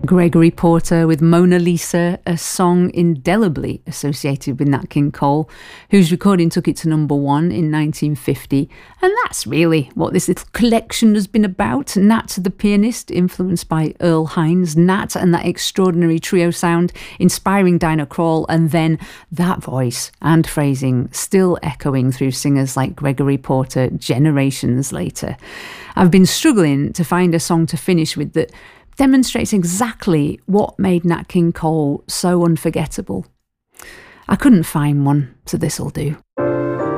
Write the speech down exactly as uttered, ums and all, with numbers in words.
Gregory Porter with Mona Lisa, a song indelibly associated with Nat King Cole, whose recording took it to number one in nineteen fifty. And that's really what this little collection has been about. Nat the pianist, influenced by Earl Hines, Nat and that extraordinary trio sound, inspiring Dinah Krall, and then that voice and phrasing still echoing through singers like Gregory Porter generations later. I've been struggling to find a song to finish with that demonstrates exactly what made Nat King Cole so unforgettable. I couldn't find one, so this'll do.